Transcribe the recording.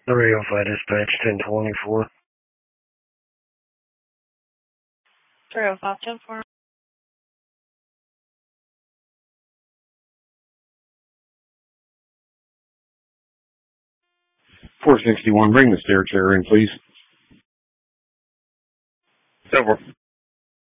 305 dispatch 1024. 305 10-4. 461, bring the stair chair in, please. Over.